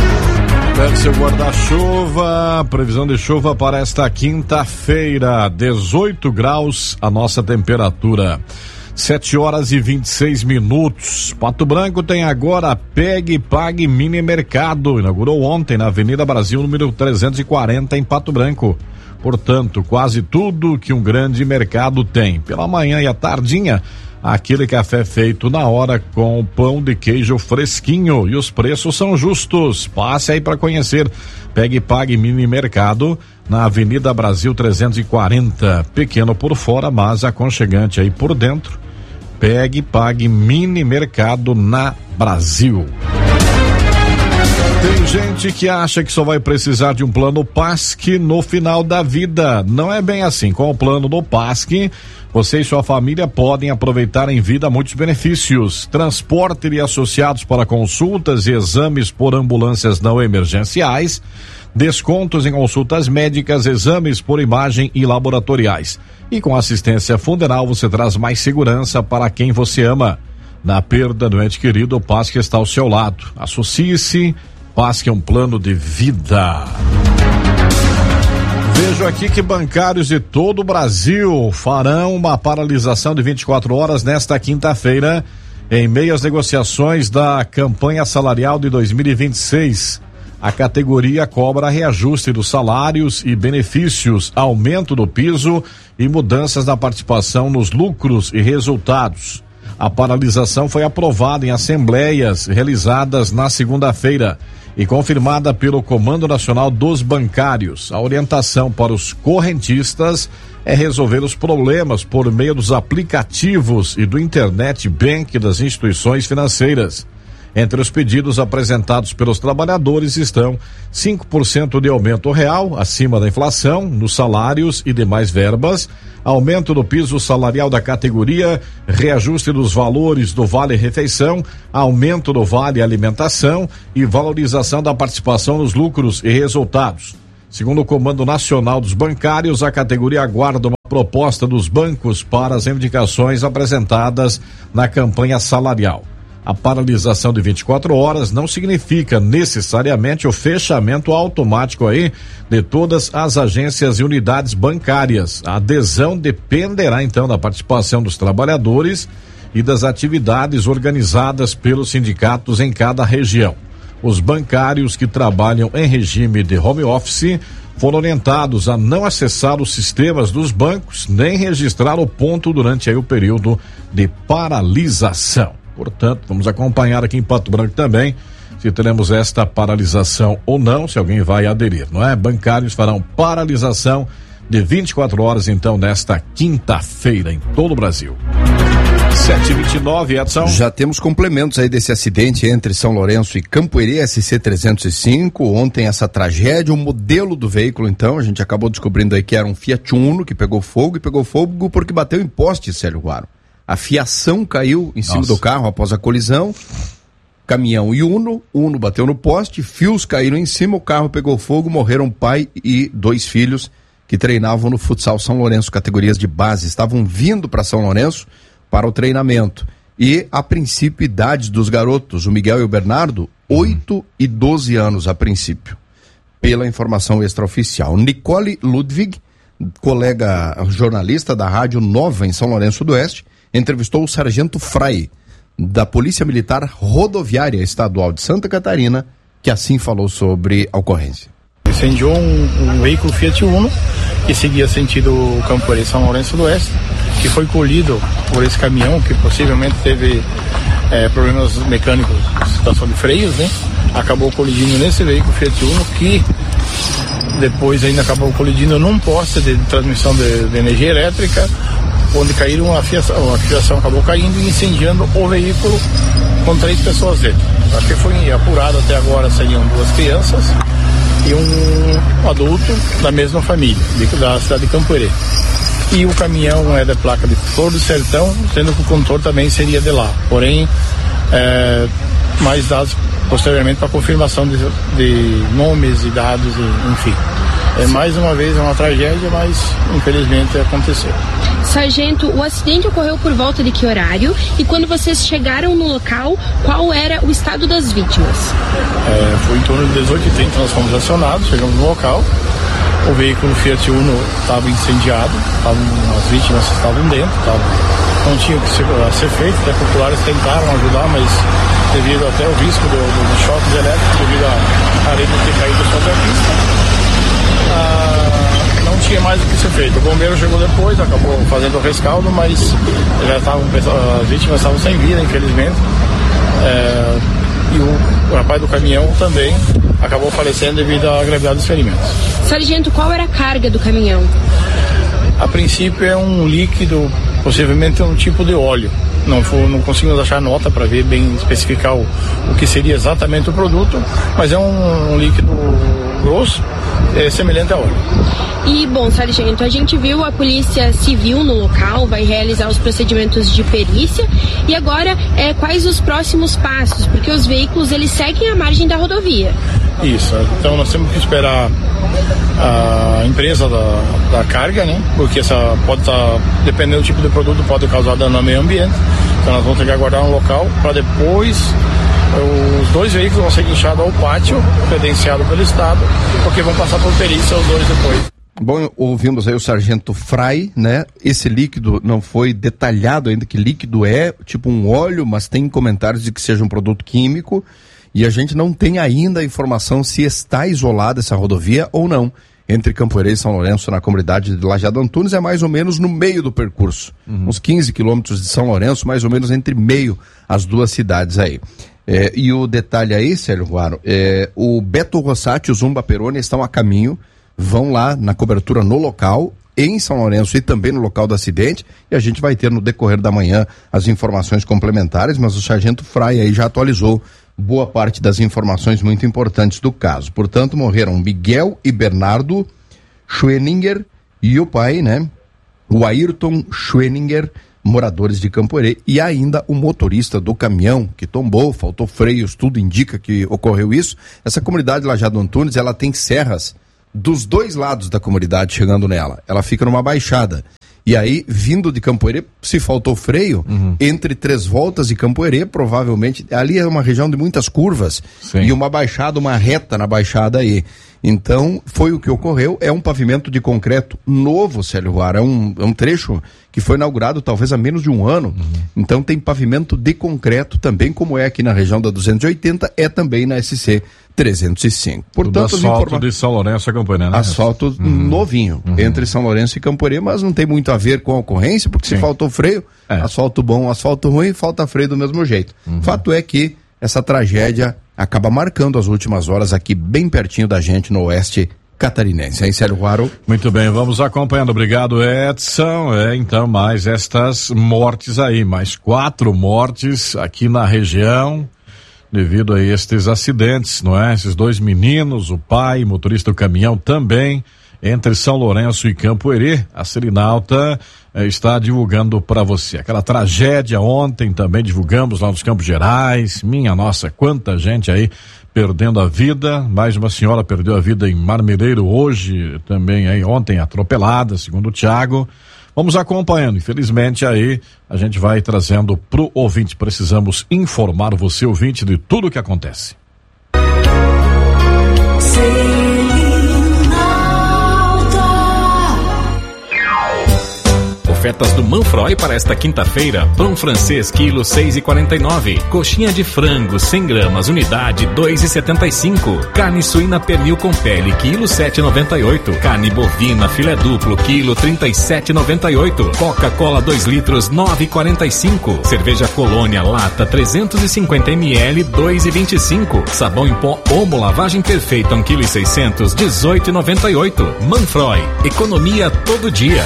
Pegue seu guarda-chuva, previsão de chuva para esta quinta-feira, dezoito graus a nossa temperatura. sete horas e vinte e seis minutos. Pato Branco tem agora Pegue Pague Mini Mercado. Inaugurou ontem na Avenida Brasil, número trezentos e quarenta, em Pato Branco. Portanto, quase tudo que um grande mercado tem. Pela manhã e à tardinha, aquele café feito na hora com pão de queijo fresquinho, e os preços são justos. Passe aí para conhecer. Pegue Pague Mini Mercado na Avenida Brasil trezentos e quarenta, pequeno por fora, mas aconchegante aí por dentro. Pegue Pague Mini Mercado na Brasil. Tem gente que acha que só vai precisar de um plano P A S C no final da vida. Não é bem assim. Com o plano do P A S C, você e sua família podem aproveitar em vida muitos benefícios. Transporte e associados para consultas e exames por ambulâncias não emergenciais, descontos em consultas médicas, exames por imagem e laboratoriais. E com assistência funeral você traz mais segurança para quem você ama. Na perda do ente querido, o P A S C está ao seu lado. Associe-se. P A S C é um plano de vida. Vejo aqui que bancários de todo o Brasil farão uma paralisação de vinte e quatro horas nesta quinta-feira, em meio às negociações da campanha salarial de dois mil e vinte e seis. A categoria cobra reajuste dos salários e benefícios, aumento do piso e mudanças na participação nos lucros e resultados. A paralisação foi aprovada em assembleias realizadas na segunda-feira e confirmada pelo Comando Nacional dos Bancários. A orientação para os correntistas é resolver os problemas por meio dos aplicativos e do Internet Bank das instituições financeiras. Entre os pedidos apresentados pelos trabalhadores estão cinco por cento de aumento real, acima da inflação, nos salários e demais verbas, aumento do piso salarial da categoria, reajuste dos valores do Vale Refeição, aumento do Vale Alimentação e valorização da participação nos lucros e resultados. Segundo o Comando Nacional dos Bancários, a categoria aguarda uma proposta dos bancos para as reivindicações apresentadas na campanha salarial. A paralisação de vinte e quatro horas não significa necessariamente o fechamento automático aí de todas as agências e unidades bancárias. A adesão dependerá então da participação dos trabalhadores e das atividades organizadas pelos sindicatos em cada região. Os bancários que trabalham em regime de home office foram orientados a não acessar os sistemas dos bancos nem registrar o ponto durante aí o período de paralisação. Portanto, vamos acompanhar aqui em Pato Branco também se teremos esta paralisação ou não, se alguém vai aderir, não é? Bancários farão paralisação de vinte e quatro horas, então, nesta quinta-feira em todo o Brasil. sete e vinte e nove, Edson. Já temos complementos aí desse acidente entre São Lourenço e Campoerê, S C trezentos e cinco. Ontem essa tragédia, o modelo do veículo, então, a gente acabou descobrindo aí que era um Fiat Uno que pegou fogo e pegou fogo porque bateu em poste, Célio Guaro. A fiação caiu em cima Nossa. do carro após a colisão. Caminhão e Uno, Uno bateu no poste, fios caíram em cima, o carro pegou fogo, morreram pai e dois filhos que treinavam no futsal São Lourenço, categorias de base, estavam vindo para São Lourenço para o treinamento. E, a princípio, idades dos garotos, o Miguel e o Bernardo, oito e doze anos a princípio, pela informação extraoficial. Nicole Ludwig, colega jornalista da Rádio Nova em São Lourenço do Oeste, entrevistou o sargento Frei, da Polícia Militar Rodoviária Estadual de Santa Catarina, que assim falou sobre a ocorrência. Incendiou um, um veículo Fiat Uno que seguia sentido Campoerê São Lourenço do Oeste, que foi colhido por esse caminhão que possivelmente teve é, problemas mecânicos, situação de freios, né? Acabou colidindo nesse veículo Fiat Uno, que depois ainda acabou colidindo num poste de transmissão de, de energia elétrica, onde caíram a fiação, a fiação acabou caindo e incendiando o veículo com três pessoas dentro. O que foi apurado até agora seriam duas crianças e um adulto da mesma família, da cidade de Campoerê. E o caminhão é da placa de Flor do Sertão, sendo que o condutor também seria de lá. Porém, é, mais dados posteriormente para confirmação de, de nomes e dados, e, enfim. É mais uma vez uma tragédia, mas infelizmente aconteceu. Sargento, o acidente ocorreu por volta de que horário? E quando vocês chegaram no local, qual era o estado das vítimas? É, foi em torno de dezoito e trinta, nós fomos acionados, chegamos no local. O veículo Fiat Uno estava incendiado, tavam, as vítimas estavam dentro, tavam, não tinha o que ser, ser feito, até populares tentaram ajudar, mas devido até ao risco do, do, do choques elétricos, devido à areia ter caído sobre a pista, ah, não tinha mais o que ser feito. O bombeiro chegou depois, acabou fazendo o rescaldo, mas já estavam, as vítimas estavam sem vida, infelizmente. É, e o, o rapaz do caminhão também acabou falecendo devido à gravidade dos ferimentos. Sargento, qual era a carga do caminhão? A princípio é um líquido, possivelmente um tipo de óleo. Não, for, não conseguimos achar nota para ver bem, especificar o, o que seria exatamente o produto, mas é um, um líquido grosso, é, semelhante a óleo. E, bom, sargento, a gente viu a Polícia Civil no local, vai realizar os procedimentos de perícia. E agora, é, quais os próximos passos? Porque os veículos, eles seguem a margem da rodovia. Isso, então nós temos que esperar a empresa da, da carga, né? Porque essa pode estar, tá, dependendo do tipo de produto, pode causar dano ao meio ambiente. Então nós vamos ter que aguardar um local para depois os dois veículos vão ser guinchados ao pátio, credenciado pelo Estado, porque vão passar por perícia os dois depois. Bom, ouvimos aí o sargento Frei, né? Esse líquido não foi detalhado ainda que líquido é, tipo um óleo, mas tem comentários de que seja um produto químico, e a gente não tem ainda a informação se está isolada essa rodovia ou não. Entre Campoerê e São Lourenço, na comunidade de Lajeado Antunes, é mais ou menos no meio do percurso. Uhum. Uns quinze quilômetros de São Lourenço, mais ou menos entre meio as duas cidades aí. É, e o detalhe aí, Célio Guaro, é, o Beto Rossati e o Zumba Peroni estão a caminho, vão lá na cobertura no local, em São Lourenço e também no local do acidente, e a gente vai ter no decorrer da manhã as informações complementares, mas o sargento Frei aí já atualizou boa parte das informações muito importantes do caso. Portanto, morreram Miguel e Bernardo Schweninger e o pai, né, o Ayrton Schweninger, moradores de Campoerê, e ainda o motorista do caminhão que tombou, faltou freios, tudo indica que ocorreu isso. Essa comunidade Lajeado Antunes, ela tem serras dos dois lados da comunidade chegando nela. Ela fica numa baixada. E aí, vindo de Campoerê, se faltou freio, uhum. entre Três Voltas e Campoerê, provavelmente, ali é uma região de muitas curvas. Sim. E uma baixada, uma reta na baixada aí. Então, foi o que ocorreu. É um pavimento de concreto novo, Célio Guara. É um, é um trecho que foi inaugurado talvez há menos de um ano. Uhum. Então, tem pavimento de concreto também, como é aqui na região da duzentos e oitenta, é também na S C trezentos e cinco. Portanto, tudo asfalto informa... de São Lourenço a Campoerê, né? Asfalto uhum. novinho, uhum. entre São Lourenço e Campoerê, mas não tem muito a ver com a ocorrência, porque Sim. se faltou freio, é. asfalto bom, asfalto ruim, falta freio do mesmo jeito. Uhum. Fato é que essa tragédia acaba marcando as últimas horas aqui bem pertinho da gente no oeste catarinense. Aí, Célio Ruaro. Muito bem, vamos acompanhando. Obrigado, Edson. É, então, mais estas mortes aí, mais quatro mortes aqui na região, devido a estes acidentes, não é? Esses dois meninos, o pai, motorista do caminhão também, entre São Lourenço e Campo Herê. A Selinalta eh, está divulgando para você. Aquela tragédia ontem também divulgamos lá nos Campos Gerais. Minha nossa, quanta gente aí perdendo a vida. Mais uma senhora perdeu a vida em Marmeleiro hoje, também aí ontem atropelada, segundo o Thiago. Vamos acompanhando. Infelizmente aí a gente vai trazendo pro ouvinte. Precisamos informar você, ouvinte, de tudo o que acontece. Ofertas do Manfroy para esta quinta-feira. Pão francês, quilo seis e quarenta e nove. Coxinha de frango, cem gramas, unidade dois e setenta e cinco. Carne suína pernil com pele, quilo sete e noventa e oito. Carne bovina, filé duplo, quilo trinta e sete e noventa e oito. Coca-Cola dois litros, nove e quarenta e cinco. Cerveja Colônia, lata trezentos e cinquenta mililitros, dois e vinte e cinco. Sabão em pó Omo, lavagem perfeita, um quilo e seiscentos, dezoito e noventa e oito. Manfroy, economia todo dia.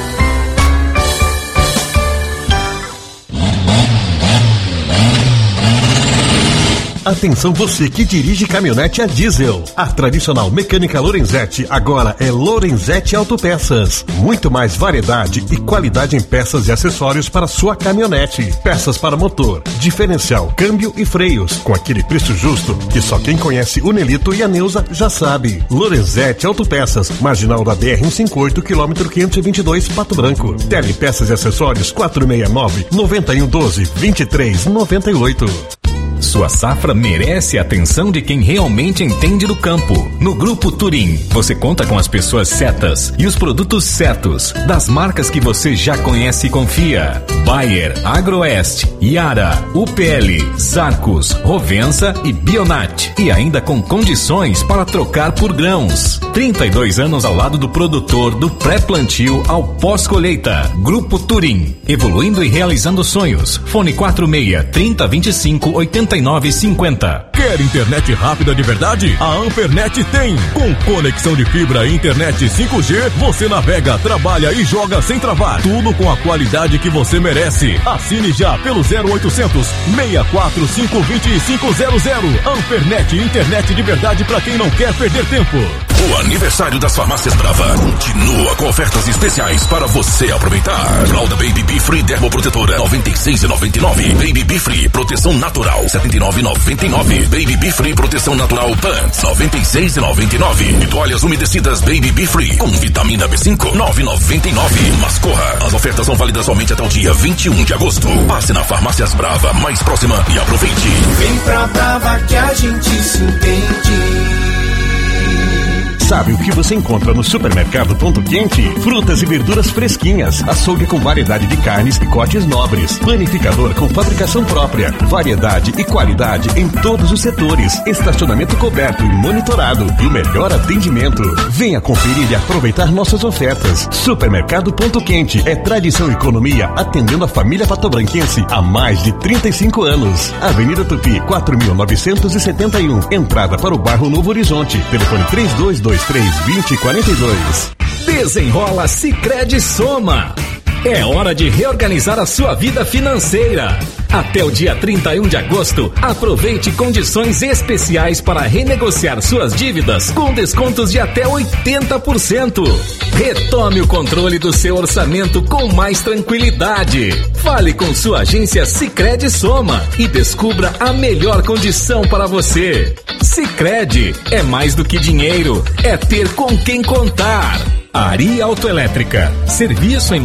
Atenção você que dirige caminhonete a diesel. A tradicional mecânica Lorenzetti agora é Lorenzetti Autopeças. Muito mais variedade e qualidade em peças e acessórios para sua caminhonete. Peças para motor, diferencial, câmbio e freios. Com aquele preço justo que só quem conhece o Nelito e a Neuza já sabe. Lorenzetti Autopeças, marginal da B R cento e cinquenta e oito, quilômetro quinhentos e vinte e dois, Pato Branco. Telepeças e acessórios quatro seis nove, nove um um doze, vinte e três noventa e oito. Sua safra merece a atenção de quem realmente entende do campo. No Grupo Turim, você conta com as pessoas certas e os produtos certos, das marcas que você já conhece e confia. Bayer, Agroeste, Yara, U P L, Zarcos, Rovensa e Bionat. E ainda com condições para trocar por grãos. trinta e dois anos ao lado do produtor, do pré-plantio ao pós-colheita. Grupo Turim, evoluindo e realizando sonhos. Fone quatro seis, trinta, vinte e cinco, oitenta e nove, cinquenta. Quer internet rápida de verdade? A Ampernet tem. Com conexão de fibra e internet cinco G, você navega, trabalha e joga sem travar. Tudo com a qualidade que você merece. Assine já pelo zero oitocentos, seis quatro cinco, dois cinco zero zero. Ampernet, internet de verdade para quem não quer perder tempo. O aniversário das farmácias Brava continua com ofertas especiais para você aproveitar. Fralda Baby Bee Free Dermoprotetora noventa e seis e noventa e nove. Baby Bee Free Proteção Natural setenta e nove e noventa e nove. Baby Bee Free Proteção Natural Pants noventa e seis e noventa e nove. E toalhas umedecidas Baby Bee Free com vitamina B cinco nove e noventa e nove. Mas corra, as ofertas são válidas somente até o dia vinte e um de agosto. Passe na Farmácias Brava mais próxima e aproveite. Vem pra Brava que a gente se entende. Sabe o que você encontra no Supermercado Ponto Quente? Frutas e verduras fresquinhas, açougue com variedade de carnes e cortes nobres, panificador com fabricação própria, variedade e qualidade em todos os setores, estacionamento coberto e monitorado e o melhor atendimento. Venha conferir e aproveitar nossas ofertas. Supermercado Ponto Quente é tradição e economia atendendo a família patobranquense há mais de trinta e cinco anos. Avenida Tupi, quatro mil novecentos e setenta e um, entrada para o bairro Novo Horizonte. Telefone três dois dois três, vinte, quarenta e dois. Desenrola Sicredi Soma. É hora de reorganizar a sua vida financeira. Até o dia trinta e um de agosto, aproveite condições especiais para renegociar suas dívidas com descontos de até oitenta por cento. Retome o controle do seu orçamento com mais tranquilidade. Fale com sua agência Sicredi Soma e descubra a melhor condição para você. Sicredi é mais do que dinheiro, é ter com quem contar. Ari Autoelétrica, serviço em